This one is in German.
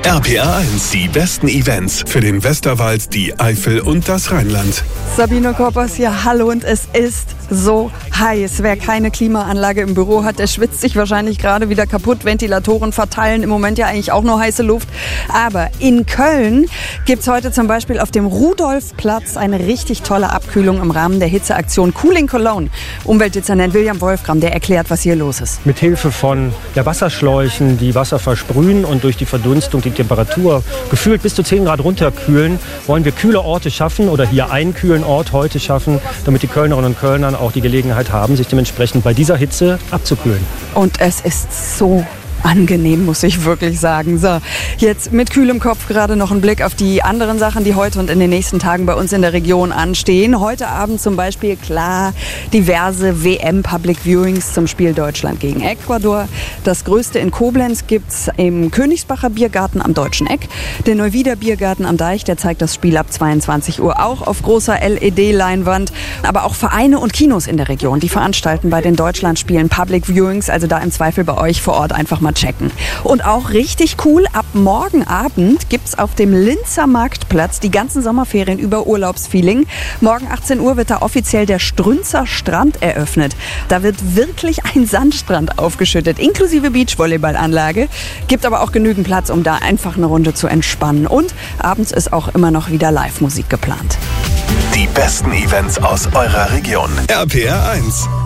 RPR 1, die besten Events für den Westerwald, die Eifel und das Rheinland. Sabine Koppers hier, hallo, und es ist so heiß. Wer keine Klimaanlage im Büro hat, der schwitzt sich wahrscheinlich gerade wieder kaputt. Ventilatoren verteilen im Moment ja eigentlich auch nur heiße Luft. Aber in Köln gibt es heute zum Beispiel auf dem Rudolfplatz eine richtig tolle Abkühlung im Rahmen der Hitzeaktion Cooling Cologne. Umweltdezernent William Wolfgram, der erklärt, was hier los ist. Mithilfe von Wasserschläuchen, die Wasser versprühen und durch die Verdunstung die Temperatur gefühlt bis zu 10 Grad runterkühlen, wollen wir kühle Orte schaffen oder hier einen kühlen Ort heute schaffen, damit die Kölnerinnen und Kölner auch die Gelegenheit haben, sich dementsprechend bei dieser Hitze abzukühlen. Und es ist so angenehm, muss ich wirklich sagen. So, jetzt mit kühlem Kopf gerade noch ein Blick auf die anderen Sachen, die heute und in den nächsten Tagen bei uns in der Region anstehen. Heute Abend zum Beispiel, klar, diverse WM-Public-Viewings zum Spiel Deutschland gegen Ecuador. Das größte in Koblenz gibt's im Königsbacher Biergarten am Deutschen Eck. Der Neuwieder Biergarten am Deich, der zeigt das Spiel ab 22 Uhr auch auf großer LED-Leinwand. Aber auch Vereine und Kinos in der Region, die veranstalten bei den Deutschlandspielen Public-Viewings. Also da im Zweifel bei euch vor Ort einfach mal checken. Und auch richtig cool, ab morgen Abend gibt's auf dem Linzer Marktplatz die ganzen Sommerferien über Urlaubsfeeling. Morgen 18 Uhr wird da offiziell der Strünzer Strand eröffnet. Da wird wirklich ein Sandstrand aufgeschüttet, inklusive Beachvolleyballanlage. Gibt aber auch genügend Platz, um da einfach eine Runde zu entspannen. Und abends ist auch immer noch wieder Live-Musik geplant. Die besten Events aus eurer Region. RPR 1.